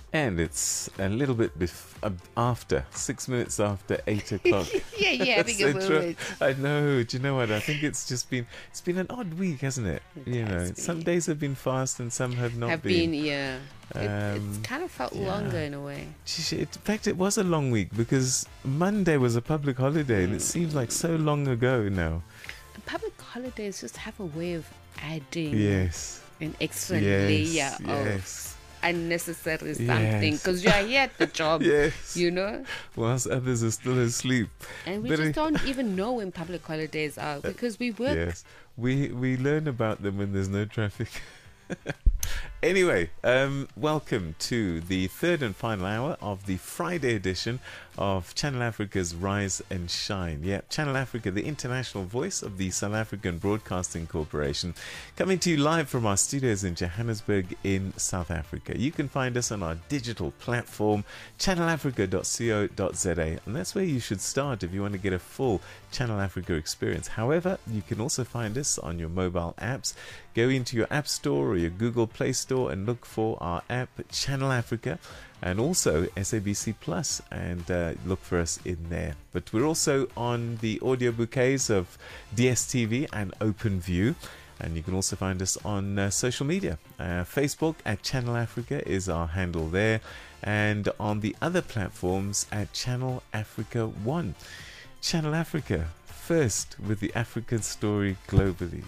And it's a little bit after, 6 minutes after 8 o'clock. Yeah, having a moment. I know. Do you know what? I think it's been an odd week, hasn't it? Some days have been fast and some have not been. Yeah. It's kind of felt longer in a way. In fact, it was a long week because Monday was a public holiday and it seems like so long ago now. And public holidays just have a way of adding an extra layer of unnecessary something because you are here at the job, whilst others are still asleep. And we just don't even know when public holidays are because we work. Yes, we learn about them when there's no traffic. Anyway, welcome to the third and final hour of the Friday edition of Channel Africa's Rise and Shine. Yeah, Channel Africa, the international voice of the South African Broadcasting Corporation, coming to you live from our studios in Johannesburg in South Africa. You can find us on our digital platform, channelafrica.co.za, and that's where you should start if you want to get a full Channel Africa experience. However, you can also find us on your mobile apps. Go into your App Store or your Google Play Store and look for our app, Channel Africa, and also SABC Plus, and look for us in there. But we're also on the audio bouquets of DSTV and OpenView, and you can also find us on social media. Facebook at Channel Africa is our handle there, and on the other platforms at Channel Africa 1. Channel Africa, first with the African story globally.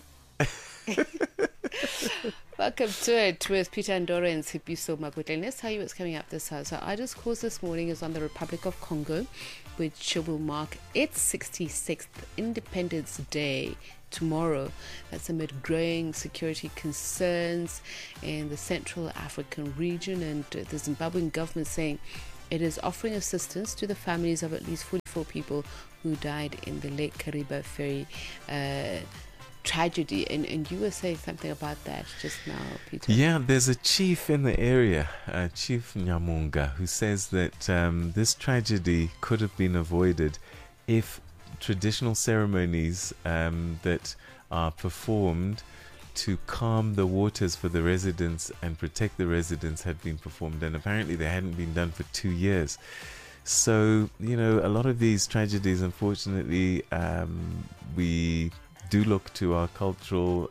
Welcome to it with Peter Ndoro and Sipiso Magutle. Let's tell you what's coming up this hour. So our discourse this morning is on the Republic of Congo, which will mark its 66th Independence Day tomorrow. That's amid growing security concerns in the Central African region, and the Zimbabwean government saying it is offering assistance to the families of at least 44 people who died in the Lake Kariba ferry tragedy. And you were saying something about that just now, Peter. Yeah, there's a chief in the area, Chief Nyamunga, who says that this tragedy could have been avoided if traditional ceremonies that are performed to calm the waters for the residents and protect the residents had been performed, and apparently they hadn't been done for 2 years. So, a lot of these tragedies, unfortunately, we do look to our cultural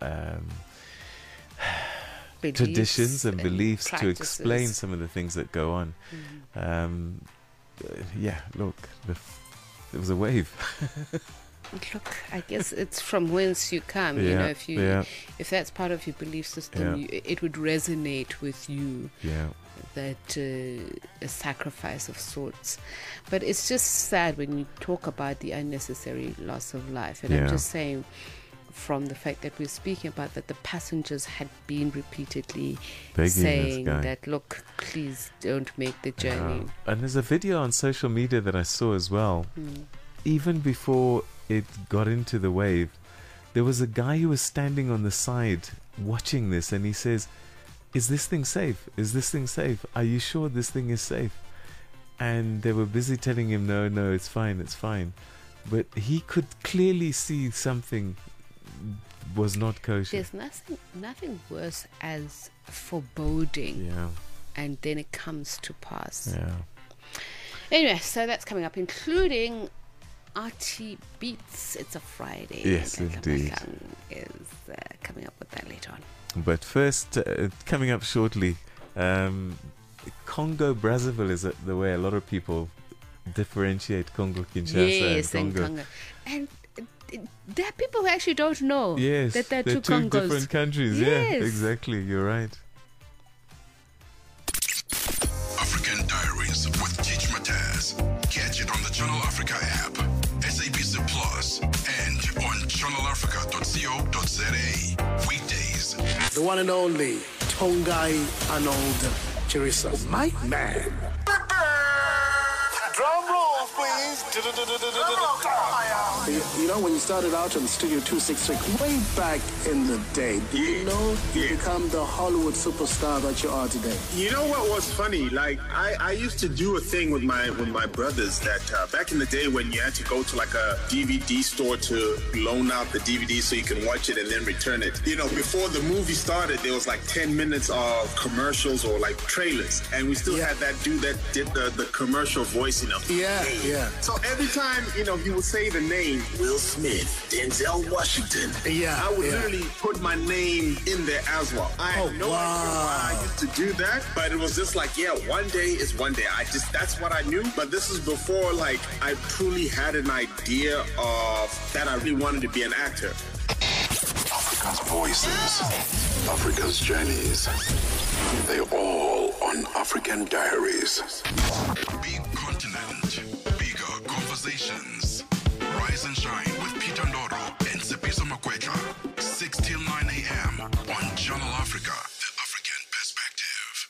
traditions and beliefs to explain some of the things that go on. Look, there was a wave. Look, I guess it's from whence you come. If that's part of your belief system, it would resonate with you. Yeah. That a sacrifice of sorts. But it's just sad when you talk about the unnecessary loss of life. And I'm just saying, from the fact that we're speaking about that, the passengers had been repeatedly saying that, look, please don't make the journey. And there's a video on social media that I saw as well. Even before it got into the wave, there was a guy who was standing on the side watching this, and he says, "Is this thing safe? Is this thing safe? Are you sure this thing is safe?" And they were busy telling him, no, it's fine, it's fine. But he could clearly see something was not kosher. There's nothing worse as foreboding, and then it comes to pass. Anyway, so that's coming up, including Artie Beats. It's a Friday. Yes, indeed. Is coming up with that later on. But first, coming up shortly, Congo Brazzaville is the way a lot of people differentiate Congo Kinshasa and Congo. And there are people who actually don't know that there are two Congos. Different countries. Yes. Yeah, exactly. You're right. African Diaries with Teach Mataz. Catch it on the Channel Africa app, SABC Plus, and on channelafrica.co.za. Weekdays. The one and only Tongai Arnold Chirisa. My man. Drum roll, please. You know, when you started out in Studio 266, way back in the day, you become the Hollywood superstar that you are today. You know what was funny? Like, I used to do a thing with my brothers that back in the day when you had to go to like a DVD store to loan out the DVD so you can watch it and then return it. You know, before the movie started, there was like 10 minutes of commercials or like trailers, and we still had that dude that did the commercial voice, you know. Yeah. So every time, you know, he would say the name Will Smith, Denzel Washington, I would literally put my name in there as well. I had no idea why I used to do that, but it was just like, one day is one day. That's what I knew. But this is before, like, I truly had an idea of that I really wanted to be an actor. Africa's voices, Africa's journeys. They all on African Diaries. Big continent, bigger conversations. Rise and shine with Peter Ndoro and Sepiso Makwetla. 6 till 9 a.m. on Channel Africa, the African perspective.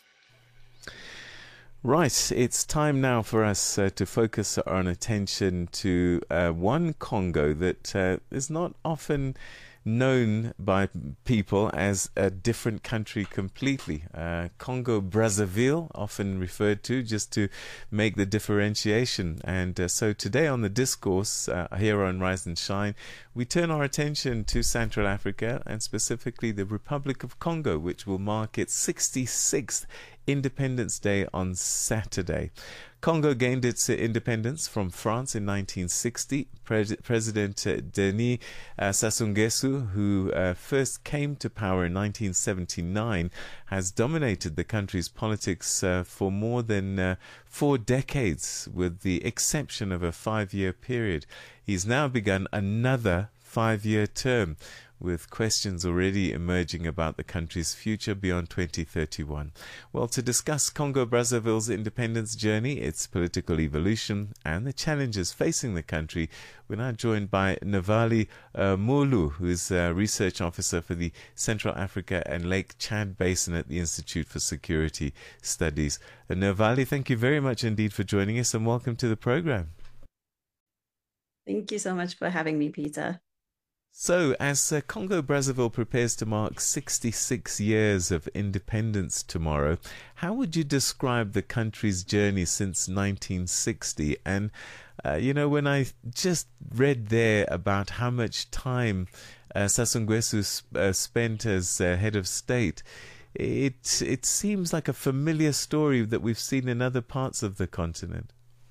Right, it's time now for us to focus our attention to one Congo that is not often known by people as a different country completely. Congo Brazzaville, often referred to just to make the differentiation. And so today on the discourse here on Rise and Shine, we turn our attention to Central Africa and specifically the Republic of Congo, which will mark its 66th Independence Day on Saturday. Congo gained its independence from France in 1960. President Denis Sassou Nguesso, who first came to power in 1979, has dominated the country's politics for more than 4 decades, with the exception of a 5-year period. He's now begun another 5-year term, with questions already emerging about the country's future beyond 2031. Well, to discuss Congo-Brazzaville's independence journey, its political evolution, and the challenges facing the country, we're now joined by Navali Mulu, who is a research officer for the Central Africa and Lake Chad Basin at the Institute for Security Studies. Navali, thank you very much indeed for joining us, and welcome to the program. Thank you so much for having me, Peter. So, as Congo-Brazzaville prepares to mark 66 years of independence tomorrow, how would you describe the country's journey since 1960? And, when I just read there about how much time Sassou Nguesso spent as head of state, it seems like a familiar story that we've seen in other parts of the continent.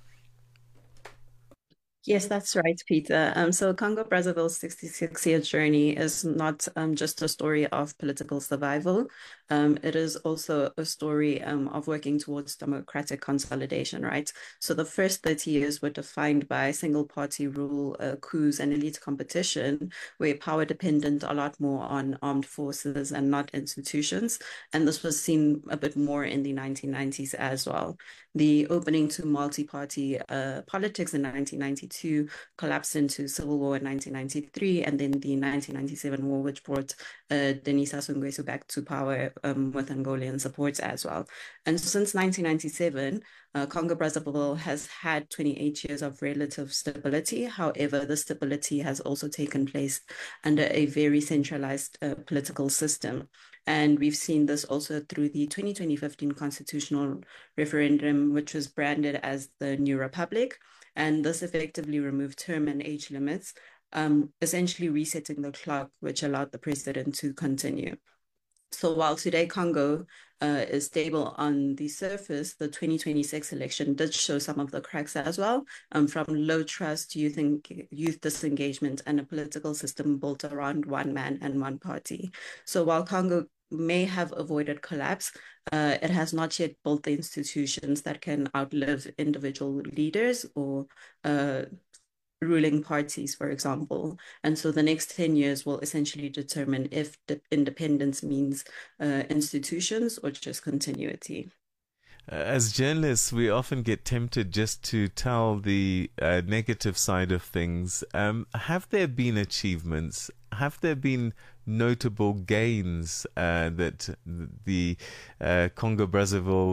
Yes, that's right, Peter. So Congo-Brazzaville's 66-year journey is not just a story of political survival. It is also a story of working towards democratic consolidation, right? So the first 30 years were defined by single-party rule, coups, and elite competition, where power depended a lot more on armed forces and not institutions. And this was seen a bit more in the 1990s as well. The opening to multi-party politics in 1992 collapsed into civil war in 1993, and then the 1997 war, which brought Denis Sassou Nguesso back to power with Angolan support as well. And since 1997, Congo-Brazzaville has had 28 years of relative stability. However, the stability has also taken place under a very centralized political system. And we've seen this also through the 2015 constitutional referendum, which was branded as the New Republic. And this effectively removed term and age limits, essentially resetting the clock, which allowed the president to continue. So while today Congo is stable on the surface, the 2026 election did show some of the cracks as well, from low trust, youth disengagement, and a political system built around one man and one party. So while Congo may have avoided collapse, it has not yet built the institutions that can outlive individual leaders or ruling parties, for example. And so the next 10 years will essentially determine if the independence means institutions or just continuity. As journalists, we often get tempted just to tell the negative side of things. Have there been achievements? Have there been notable gains that the Congo-Brazzaville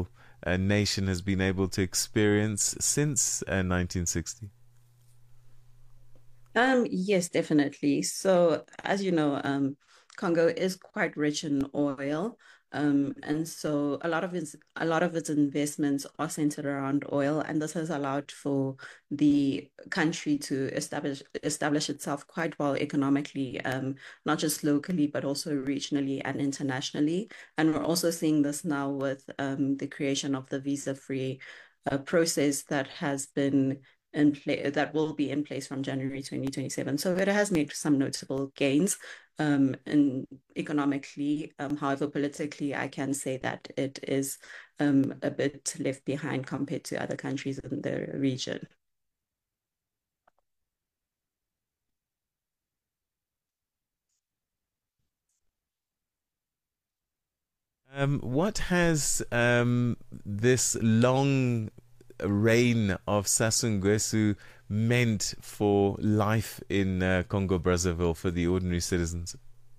nation has been able to experience since 1960? Yes, definitely. So, as you know, Congo is quite rich in oil, and so a lot of its investments are centered around oil, and this has allowed for the country to establish itself quite well economically, not just locally but also regionally and internationally. And we're also seeing this now with the creation of the visa-free process that has been in place that will be in place from January 2027. So it has made some notable gains in economically. However, politically, I can say that it is a bit left behind compared to other countries in the region. What has this long reign of Sassou Nguesso meant for life in Congo Brazzaville for the ordinary citizens?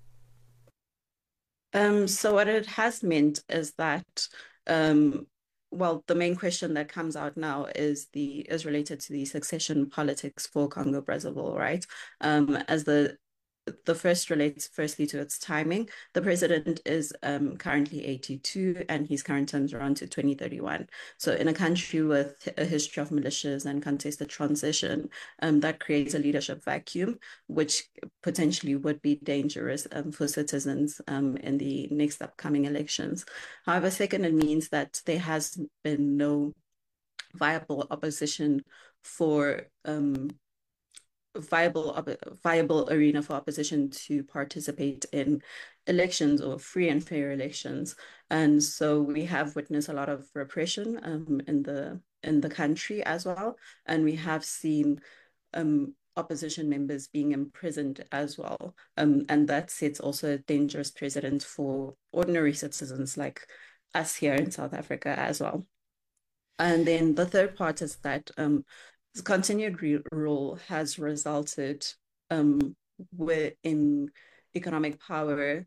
So what it has meant is that, um, well, the main question that comes out now is related to the succession politics for Congo Brazzaville, right? As the first relates firstly to its timing. The president is currently 82 and his current terms run to 2031. So in a country with a history of militias and contested transition, that creates a leadership vacuum, which potentially would be dangerous for citizens in the next upcoming elections. However, second, it means that there has been no viable opposition for viable arena for opposition to participate in elections or free and fair elections. And so we have witnessed a lot of repression in the country as well. And we have seen opposition members being imprisoned as well. And that sets also a dangerous precedent for ordinary citizens like us here in South Africa as well. And then the third part is that the continued rule has resulted in economic power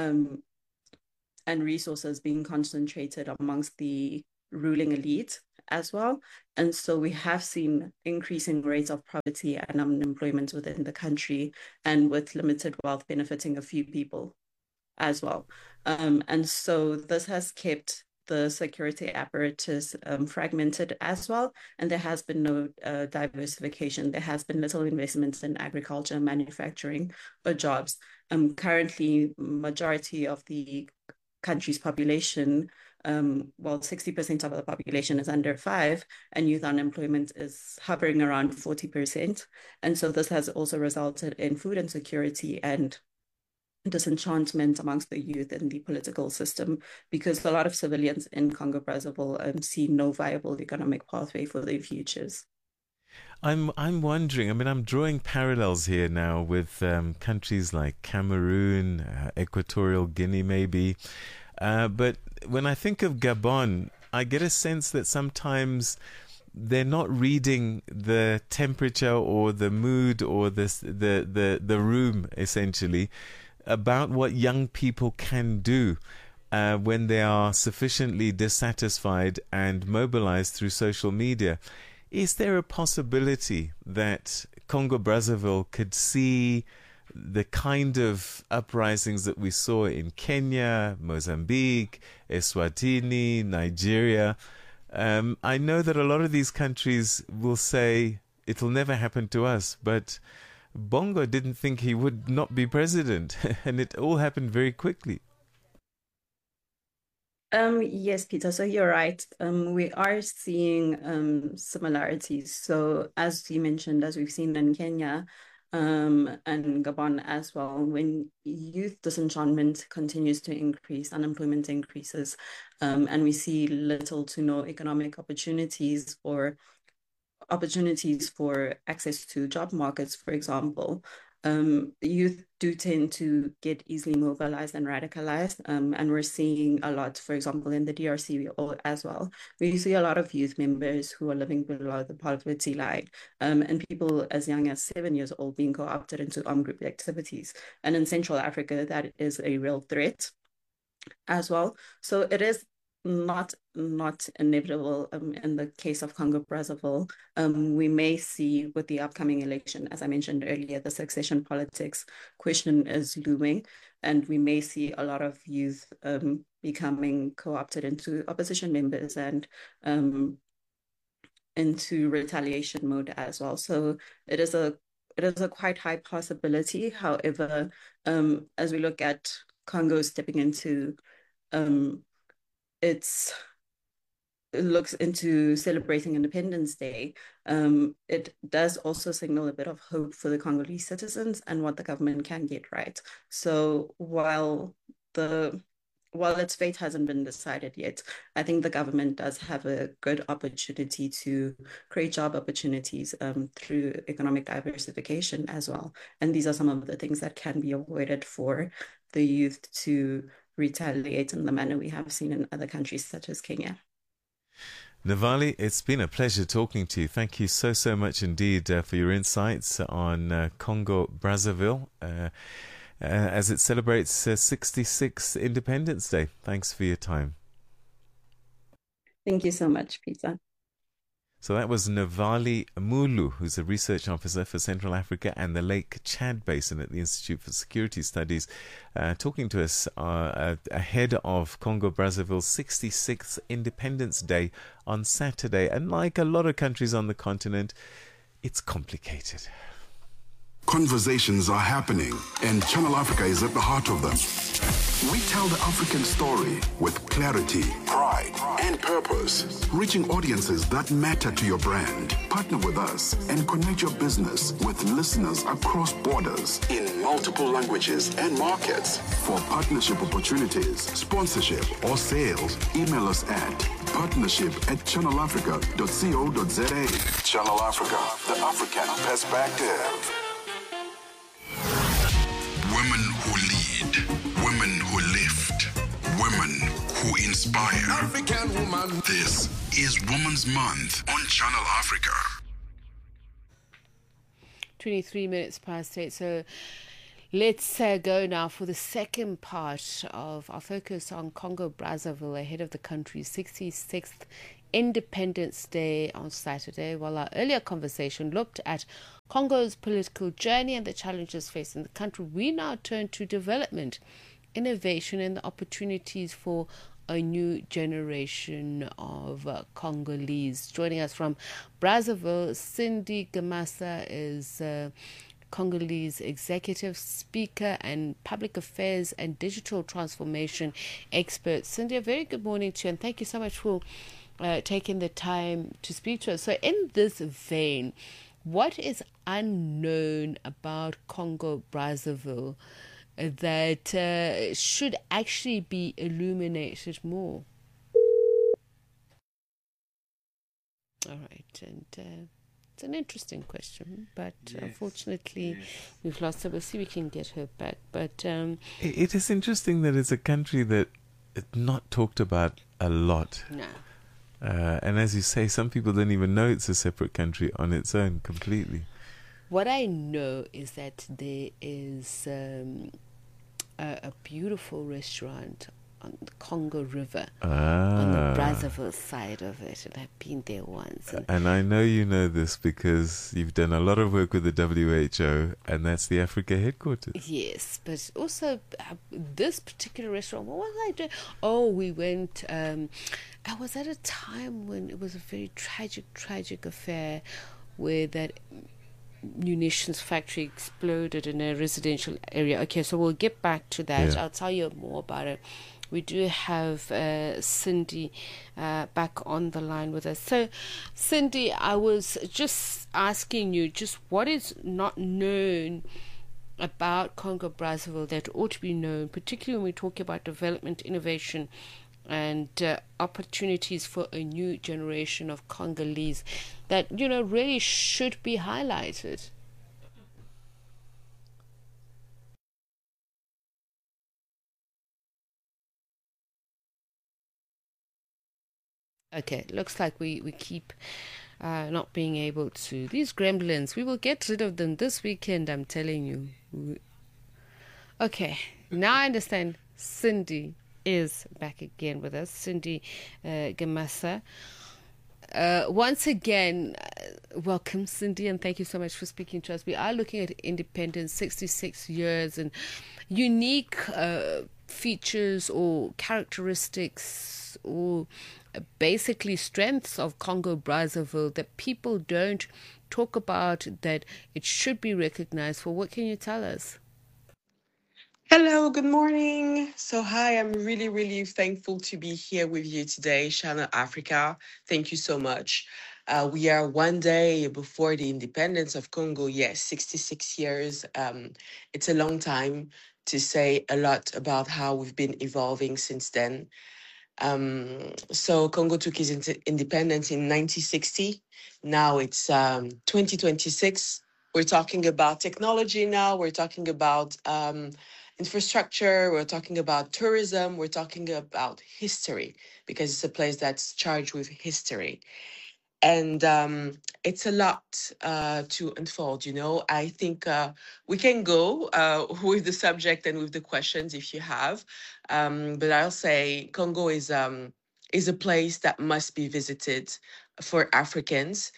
and resources being concentrated amongst the ruling elite as well. And so we have seen increasing rates of poverty and unemployment within the country, and with limited wealth benefiting a few people as well. And so this has kept the security apparatus fragmented as well, and there has been no diversification. There has been little investments in agriculture, manufacturing, or jobs. Currently, majority of the country's population, 60% of the population is under 5, and youth unemployment is hovering around 40%. And so this has also resulted in food insecurity and disenchantment amongst the youth in the political system, because a lot of civilians in Congo Brazzaville see no viable economic pathway for their futures. I'm wondering. I mean, I'm drawing parallels here now with countries like Cameroon, Equatorial Guinea, maybe. But when I think of Gabon, I get a sense that sometimes they're not reading the temperature or the mood or the room, essentially, about what young people can do when they are sufficiently dissatisfied and mobilized through social media. Is there a possibility that Congo Brazzaville could see the kind of uprisings that we saw in Kenya, Mozambique, Eswatini, Nigeria? I know that a lot of these countries will say it'll never happen to us, but Bongo didn't think he would not be president, and it all happened very quickly. Yes, Peter. So you're right. We are seeing similarities. So as you mentioned, as we've seen in Kenya, and Gabon as well, when youth disenchantment continues to increase, unemployment increases, and we see little to no economic opportunities for access to job markets, for example, youth do tend to get easily mobilized and radicalized. And we're seeing a lot, for example, in the DRC as well. We see a lot of youth members who are living below the poverty line, and people as young as 7 years old being co-opted into armed group activities. And in Central Africa, that is a real threat as well. So it is not inevitable in the case of Congo Brazzaville. We may see with the upcoming election, as I mentioned earlier, the succession politics question is looming, and we may see a lot of youth becoming co-opted into opposition members and into retaliation mode as well. So it is a quite high possibility. However, as we look at Congo stepping into it looks into celebrating Independence Day, it does also signal a bit of hope for the Congolese citizens and what the government can get right. So while its fate hasn't been decided yet, I think the government does have a good opportunity to create job opportunities through economic diversification as well. And these are some of the things that can be avoided for the youth to retaliate in the manner we have seen in other countries such as Kenya. Navali, it's been a pleasure talking to you. Thank you so much indeed for your insights on Congo Brazzaville as it celebrates 66th Independence Day. Thanks for your time. Thank you so much, Peter. So that was Navali Mulu, who's a research officer for Central Africa and the Chad Basin at the Institute for Security Studies, talking to us ahead of Congo Brazzaville's 66th Independence Day on Saturday. And like a lot of countries on the continent, it's complicated. Conversations are happening, and Channel Africa is at the heart of them. We tell the African story with clarity, pride, and purpose, reaching audiences that matter to your brand. Partner with us and connect your business with listeners across borders in multiple languages and markets. For partnership opportunities, sponsorship, or sales, email us at partnership@channelafrica.co.za. Channel Africa, the African perspective. Women who lead, women who lift, women who inspire. African woman. This is Women's Month on Channel Africa. 23 minutes past 8. So let's go now for the second part of our focus on Congo Brazzaville ahead of the country's 66th Independence Day on Saturday. While our earlier conversation looked at Congo's political journey and the challenges facing the country, we now turn to development, innovation, and the opportunities for a new generation of Congolese. Joining us from Brazzaville, Cindy Gamasa is Congolese executive speaker and public affairs and digital transformation expert. Cindy, a very good morning to you, and thank you so much for taking the time to speak to us. So in this vein, what is unknown about Congo Brazzaville that should actually be illuminated more? All right, and it's an interesting question, but yes, unfortunately we've lost her. We'll see if we can get her back. But it is interesting that it's a country that is not talked about a lot. No. And as you say, some people don't even know it's a separate country on its own completely. What I know is that there is a beautiful restaurant on the Congo River, on the Brazzaville side of it, and I've been there once. And I know you know this because you've done a lot of work with the WHO, and that's the Africa headquarters. Yes, but also this particular restaurant, what was I doing? Oh, we went, I was at a time when it was a very tragic affair where that munitions factory exploded in a residential area. Okay, so we'll get back to that. Yeah. I'll tell you more about it. We do have Cindy back on the line with us. So, Cindy, I was just asking you just what is not known about Congo Brazzaville that ought to be known, particularly when we talk about development, innovation, and opportunities for a new generation of Congolese that, you know, really should be highlighted. Okay, looks like we keep not being able to. These gremlins, we will get rid of them this weekend, I'm telling you. Okay, now I understand Cindy is back again with us, Cindy Gamasa. Once again, welcome, Cindy, and thank you so much for speaking to us. We are looking at independence, 66 years, and unique features or characteristics or basically strengths of Congo Brazzaville that people don't talk about, that it should be recognized for. What can you tell us? Hello, good morning. So, hi, I'm really, really thankful to be here with you today, Channel Africa. Thank you so much. We are one day before the independence of Congo. Yes, 66 years. It's a long time to say a lot about how we've been evolving since then. So Congo took its independence in 1960. Now it's 2026. We're talking about technology now. We're talking about infrastructure. We're talking about tourism. We're talking about history, because it's a place that's charged with history. And it's a lot to unfold, you know. I think we can go with the subject and with the questions if you have. But I'll say Congo is a place that must be visited for Africans.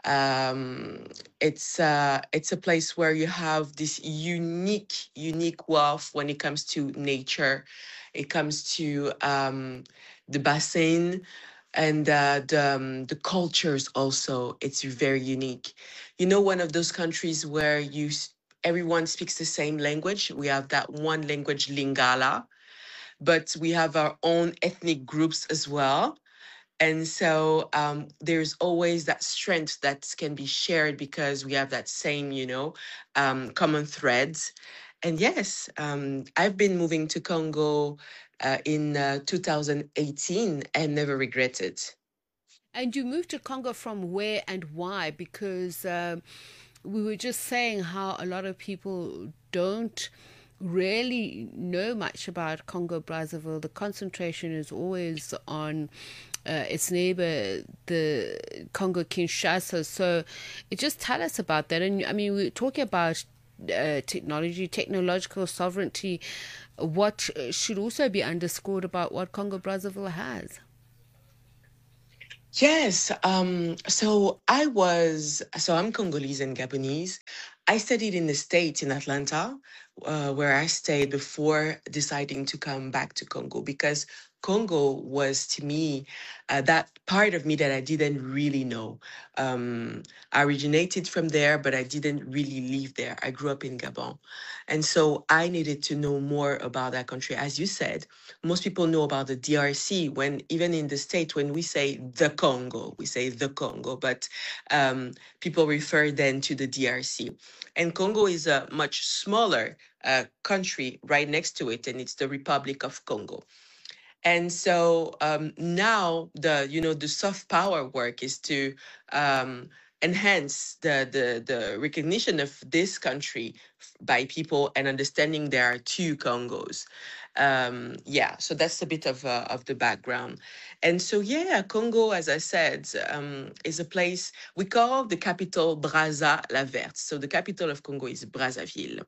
It's a place where you have this unique wealth when it comes to nature. It comes to the bassin and the cultures also. It's very unique. You know, one of those countries where everyone speaks the same language. We have that one language, Lingala, but we have our own ethnic groups as well. And so there's always that strength that can be shared because we have that same, common threads. And yes, I've been moving to Congo in 2018 and never regretted. And you moved to Congo from where and why? Because we were just saying how a lot of people don't really know much about Congo Brazzaville. The concentration is always on its neighbor, the Congo Kinshasa. So just tell us about that. And I mean, we're talking about technological sovereignty. What should also be underscored about what Congo Brazzaville has? Yes. So I'm Congolese and Gabonese. I studied in the States, in Atlanta, where I stayed before deciding to come back to Congo, because Congo was, to me, that part of me that I didn't really know. I originated from there, but I didn't really live there. I grew up in Gabon. And so I needed to know more about that country. As you said, most people know about the DRC, when even in the States, when we say the Congo, we say the Congo, but people refer then to the DRC. And Congo is a much smaller country right next to it, and it's the Republic of Congo. And so now the soft power work is to enhance the recognition of this country by people and understanding there are two Congos. So that's a bit of the background. And so, Congo, as I said, is a place we call the capital Brazza-la-Verte. So the capital of Congo is Brazzaville.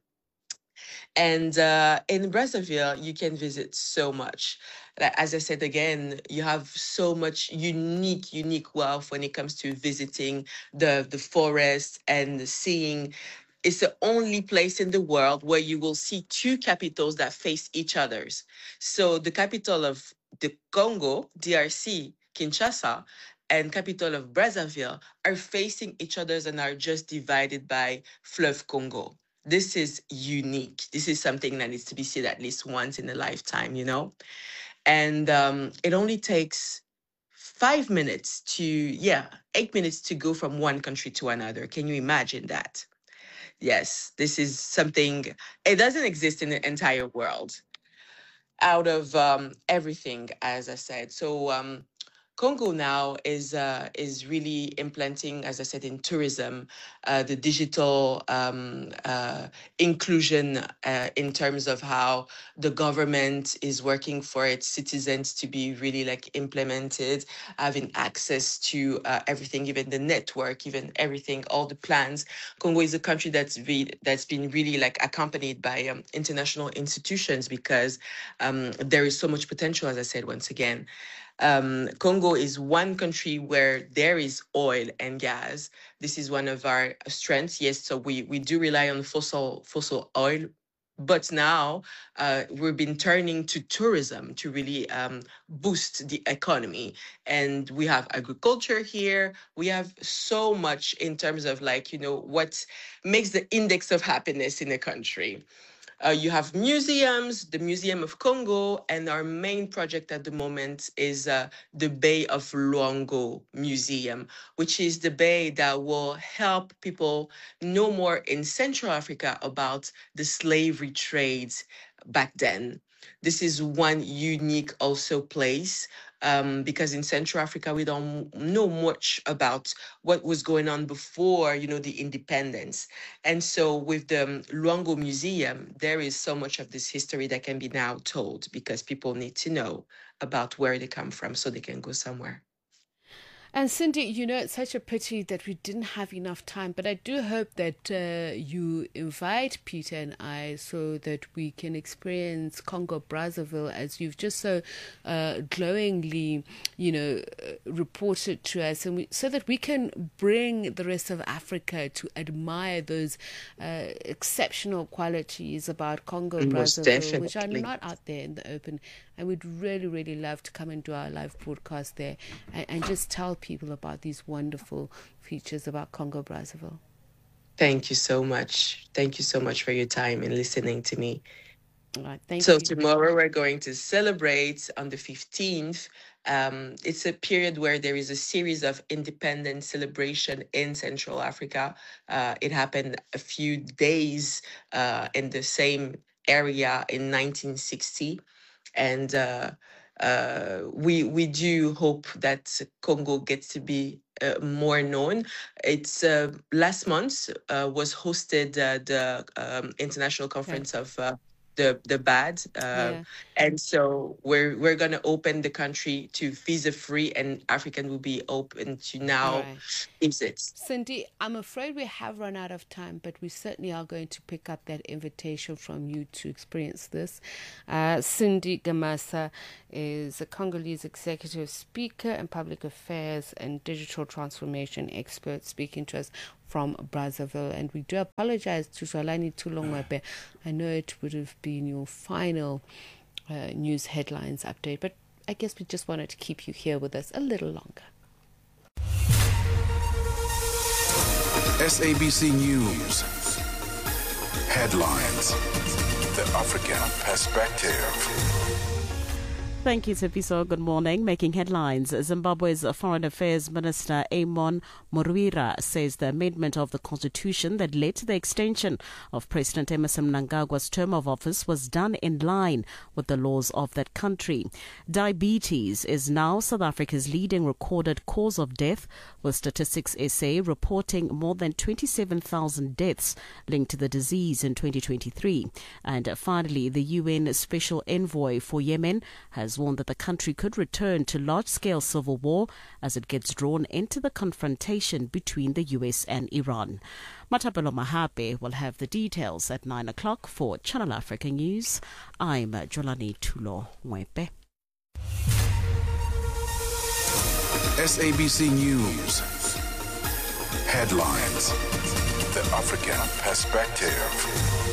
And in Brazzaville, you can visit so much. As I said again, you have so much unique wealth when it comes to visiting the forest and seeing. It's the only place in the world where you will see two capitals that face each other's. So the capital of the Congo, DRC, Kinshasa, and capital of Brazzaville are facing each other's and are just divided by Fleuve Congo. This is unique. This is something that needs to be seen at least once in a lifetime, you know? And it only takes 8 minutes to go from one country to another. Can you imagine that? Yes, this is something, it doesn't exist in the entire world out of everything, as I said. So Congo now is really implementing, as I said, in tourism, the digital inclusion in terms of how the government is working for its citizens to be really like implemented, having access to everything, even the network, even everything, all the plans. Congo is a country that's been really like accompanied by international institutions because there is so much potential, as I said once again. Congo is one country where there is oil and gas. This is one of our strengths. Yes, so we do rely on fossil oil, but now we've been turning to tourism to really boost the economy. And we have agriculture here. We have so much in terms of like, what makes the index of happiness in a country. You have museums, the Museum of Congo, and our main project at the moment is the Bay of Luango Museum, which is the bay that will help people know more in Central Africa about the slavery trades back then. This is one unique also place because in Central Africa, we don't know much about what was going on before, the independence. And so with the Luango Museum, there is so much of this history that can be now told because people need to know about where they come from so they can go somewhere. And Cindy, it's such a pity that we didn't have enough time, but I do hope that you invite Peter and I so that we can experience Congo Brazzaville as you've just so glowingly, reported to us, and so that we can bring the rest of Africa to admire those exceptional qualities about Congo Brazzaville, which are not out there in the open. And we'd really, really love to come and do our live broadcast there and just tell people about these wonderful features about Congo Brazzaville. Thank you so much. Thank you so much for your time and listening to me. All right, thank you. So tomorrow we're going to celebrate on the 15th. It's a period where there is a series of independence celebration in Central Africa. It happened a few days in the same area in 1960. And we do hope that Congo gets to be more known. It's last month was hosted the International Conference of the BAD, and so we're gonna open the country to visa free, and African will be open to now visits. Cindy, I'm afraid we have run out of time, but we certainly are going to pick up that invitation from you to experience this. Cindy Gamasa is a Congolese executive speaker and public affairs and digital transformation expert, speaking to us from Brazzaville. And we do apologize to Zalani Tulongwepe. I know it would have been your final news headlines update, but I guess we just wanted to keep you here with us a little longer. SABC News. Headlines. The African Perspective. Thank you, Tepiso. Good morning. Making headlines, Zimbabwe's Foreign Affairs Minister Amon Moruira says the amendment of the constitution that led to the extension of President Emmerson Mnangagwa's term of office was done in line with the laws of that country. Diabetes is now South Africa's leading recorded cause of death, with Statistics SA reporting more than 27,000 deaths linked to the disease in 2023. And finally, the UN Special Envoy for Yemen has warned that the country could return to large-scale civil war as it gets drawn into the confrontation between the US and Iran. Matapelo Mahape will have the details at 9 o'clock for Channel Africa News. I'm Jolani Tulo Mwepe. SABC News. Headlines. The African Perspective.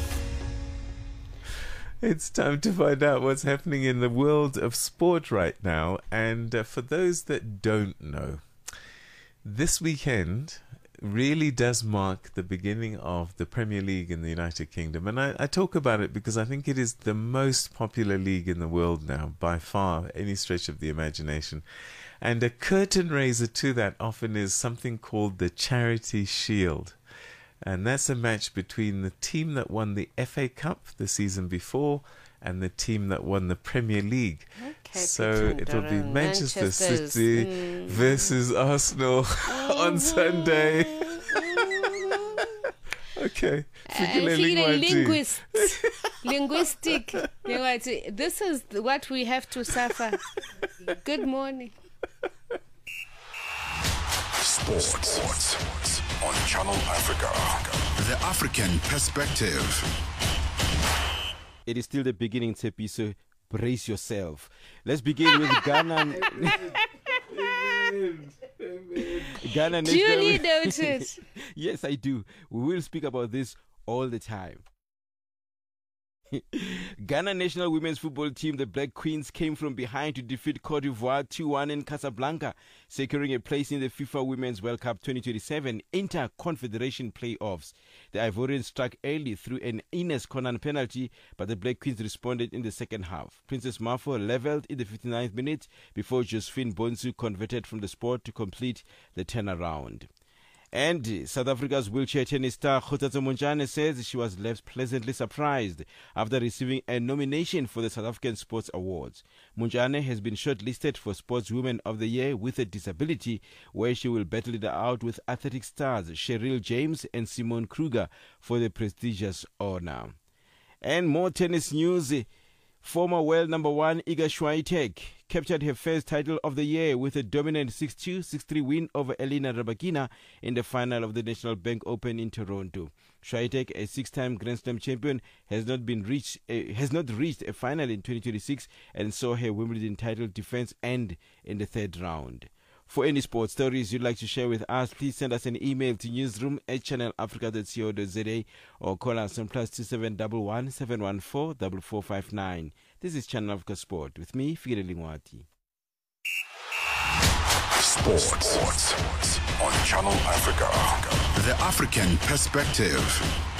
It's time to find out what's happening in the world of sport right now. And for those that don't know, this weekend really does mark the beginning of the Premier League in the United Kingdom. And I talk about it because I think it is the most popular league in the world now, by far, any stretch of the imagination. And a curtain raiser to that often is something called the Charity Shield. And that's a match between the team that won the FA Cup the season before and the team that won the Premier League So it'll be Manchester City versus Arsenal on Sunday. Okay. Linguistic. This is what we have to suffer. Good morning. Sports on Channel Africa. The African perspective. It is still the beginning, Tepi, so brace yourself. Let's begin with Ghana. Ghana Duly noted. Yes, I do. We will speak about this all the time. Ghana national women's football team, the Black Queens, came from behind to defeat Cote d'Ivoire 2-1 in Casablanca, securing a place in the FIFA Women's World Cup 2027 Inter-Confederation playoffs. The Ivorians struck early through an Ines Conan penalty, but the Black Queens responded in the second half. Princess Mafo levelled in the 59th minute before Josephine Bonsu converted from the spot to complete the turnaround. And South Africa's wheelchair tennis star Kgotsatso Montjane says she was left pleasantly surprised after receiving a nomination for the South African Sports Awards. Montjane has been shortlisted for Sportswoman of the Year with a Disability, where she will battle it out with athletic stars Cheryl James and Simone Kruger for the prestigious honor. And more tennis news. Former world number one Iga Swiatek captured her first title of the year with a dominant 6-2, 6-3 win over Elena Rybakina in the final of the National Bank Open in Toronto. Swiatek, a six-time Grand Slam champion, has not reached a final in 2026 and saw her Wimbledon title defense end in the third round. For any sports stories you'd like to share with us, please send us an email to newsroom@channelafrica.co.za or call us on +2711 714 4459. This is Channel Africa Sport with me, Fikile Lingwati. Sports on Channel Africa. The African perspective.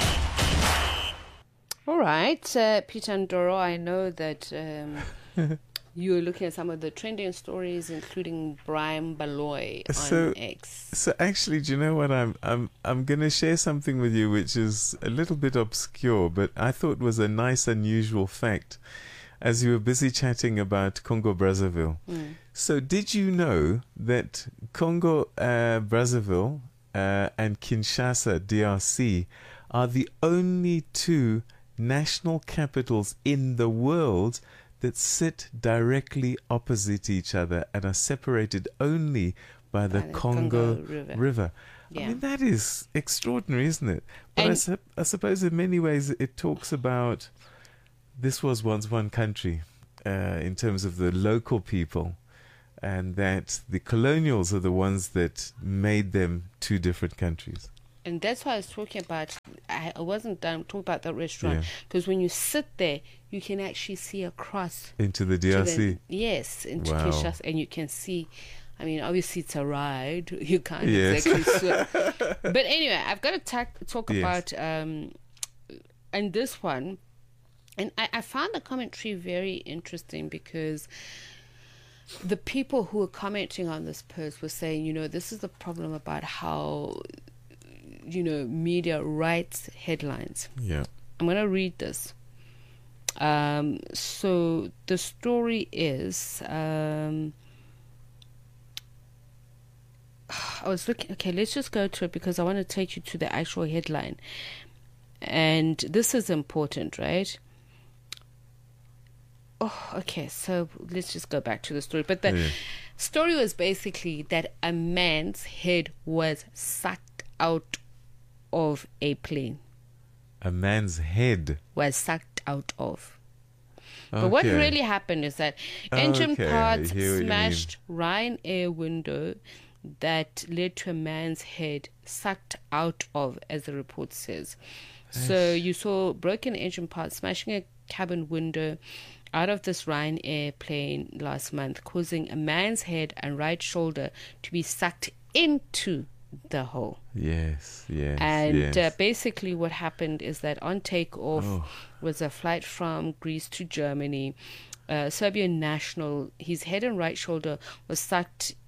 All right, Peter Ndoro, I know that you're looking at some of the trending stories, including Brian Baloy on X. So actually, do you know what? I'm going to share something with you which is a little bit obscure, but I thought was a nice, unusual fact as you were busy chatting about Congo Brazzaville. So did you know that Congo Brazzaville and Kinshasa DRC are the only two national capitals in the world that sit directly opposite each other and are separated only by the Congo River. Yeah. I mean, that is extraordinary, isn't it? But I suppose in many ways it talks about this was once one country in terms of the local people, and that the colonials are the ones that made them two different countries. And that's why I was talking about, I wasn't done talking about the restaurant, because when you sit there, you can actually see across. Into the DRC? Into Kinshasa, and you can see, I mean, obviously it's a ride, you can't exactly swim. But anyway, I've got to talk about, and this one, and I found the commentary very interesting because the people who were commenting on this post were saying, this is the problem about how media writes headlines. Yeah. I'm going to read this. So the story is, I was looking, okay, let's just go to it because I want to take you to the actual headline. And this is important, right? Oh, okay, so let's just go back to the story. But the story was basically that a man's head was sucked out of a plane. A man's head was sucked out of. But what really happened is that engine parts smashed Ryanair window that led to a man's head sucked out of, as the report says. So you saw broken engine parts smashing a cabin window out of this Ryanair plane last month, causing a man's head and right shoulder to be sucked into the hole. Yes. And basically what happened is that on takeoff was a flight from Greece to Germany. Serbian national, his head and right shoulder was sucked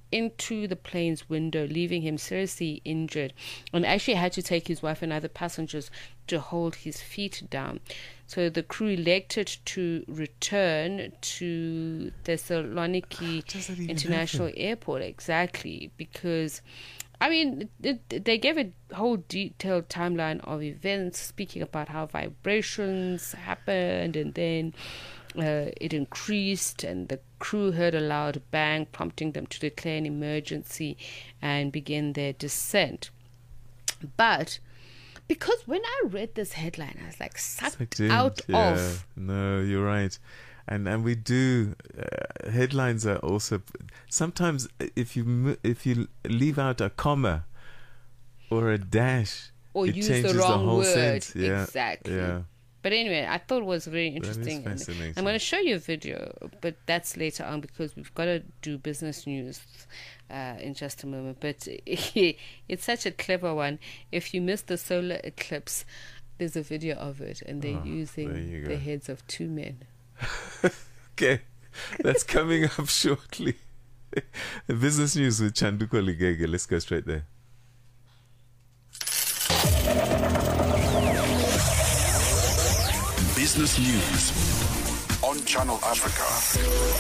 into the plane's window, leaving him seriously injured, and actually had to take his wife and other passengers to hold his feet down. So the crew elected to return to Thessaloniki International Airport, exactly, because I mean, they gave a whole detailed timeline of events, speaking about how vibrations happened, and then it increased, and the crew heard a loud bang, prompting them to declare an emergency and begin their descent. But because when I read this headline, I was like sucked out of. No, you're right. And we do headlines are also sometimes if you leave out a comma or a dash, or it use changes the wrong whole word. sense. Exactly. Yeah. But anyway, I thought it was very interesting. That is fascinating. I'm going to show you a video, but that's later on because we've got to do business news in just a moment. But it's such a clever one. If you missed the solar eclipse, there's a video of it, and they're using the heads of two men. Okay, that's coming up shortly. Business news with Chanduko Ligege. Let's go straight there. Business news on Channel Africa.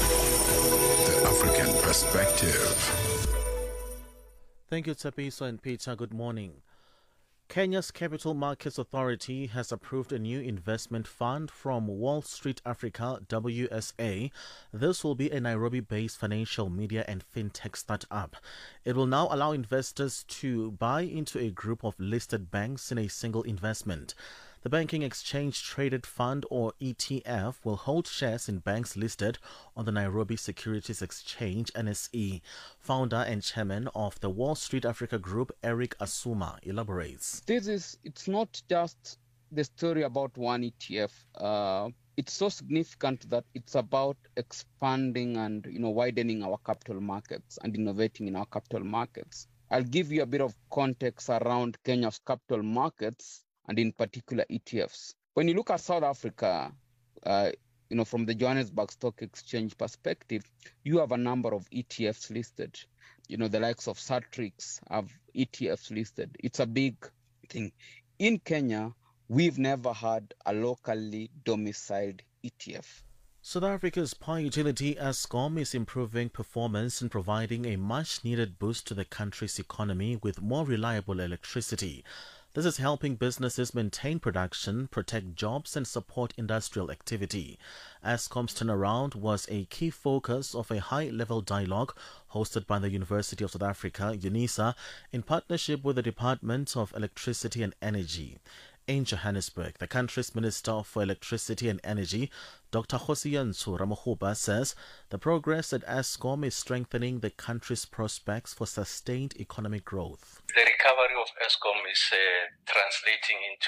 The African perspective. Thank you, Tsepiso and Peter. Good morning. Kenya's Capital Markets Authority has approved a new investment fund from Wall Street Africa, WSA. This will be a Nairobi-based financial media and fintech startup. It will now allow investors to buy into a group of listed banks in a single investment. The Banking Exchange Traded Fund, or ETF, will hold shares in banks listed on the Nairobi Securities Exchange, NSE. Founder and chairman of the Wall Street Africa Group, Eric Asuma, elaborates. It's not just the story about one ETF. It's so significant that it's about expanding and widening our capital markets and innovating in our capital markets. I'll give you a bit of context around Kenya's capital markets, and in particular ETFs. When you look at South Africa, from the Johannesburg Stock Exchange perspective, you have a number of ETFs listed. The likes of Satrix have ETFs listed. It's a big thing. In Kenya, we've never had a locally domiciled ETF. South Africa's power utility Eskom is improving performance and providing a much-needed boost to the country's economy with more reliable electricity. This is helping businesses maintain production, protect jobs, and support industrial activity. Eskom's turnaround was a key focus of a high-level dialogue hosted by the University of South Africa, UNISA, in partnership with the Department of Electricity and Energy. In Johannesburg, the country's Minister for Electricity and Energy, Dr. Kgosientsho Ramokgopa, says the progress at Eskom is strengthening the country's prospects for sustained economic growth. The recovery of Eskom is translating into